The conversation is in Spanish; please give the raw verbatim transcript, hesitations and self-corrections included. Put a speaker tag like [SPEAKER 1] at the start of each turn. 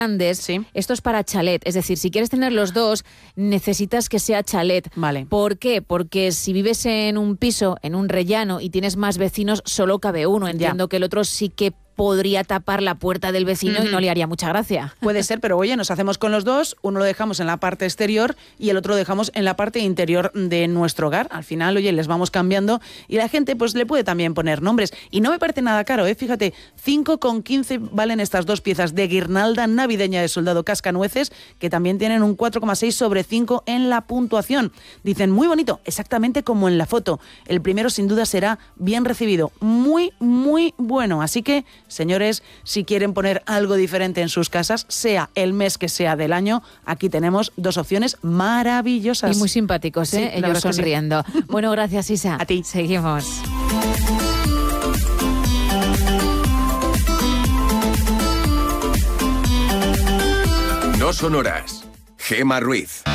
[SPEAKER 1] grandes,
[SPEAKER 2] sí.
[SPEAKER 1] Esto es para chalet. Es decir, si quieres tener los dos, necesitas que sea chalet.
[SPEAKER 2] Vale.
[SPEAKER 1] ¿Por qué? Porque si vives en un piso, en un rellano, y tienes más vecinos, solo cabe uno. Entiendo
[SPEAKER 2] ya.
[SPEAKER 1] que el otro sí que podría tapar la puerta del vecino uh-huh. y no le haría mucha gracia.
[SPEAKER 2] Puede ser, pero oye, nos hacemos con los dos, uno lo dejamos en la parte exterior y el otro lo dejamos en la parte interior de nuestro hogar. Al final, oye, les vamos cambiando y la gente pues le puede también poner nombres. Y no me parece nada caro, ¿eh? Fíjate, cinco con quince valen estas dos piezas de guirnalda navideña de soldado cascanueces, que también tienen un cuatro coma seis sobre cinco en la puntuación. Dicen, muy bonito, exactamente como en la foto. El primero sin duda será bien recibido. Muy, muy bueno. Así que, señores, si quieren poner algo diferente en sus casas, sea el mes que sea del año, aquí tenemos dos opciones maravillosas.
[SPEAKER 1] Y muy simpáticos, ¿eh?
[SPEAKER 2] Sí,
[SPEAKER 1] ellos sonriendo. Sí. Bueno, gracias, Isa.
[SPEAKER 2] A ti.
[SPEAKER 1] Seguimos.
[SPEAKER 3] No Sonoras. Gemma Ruiz.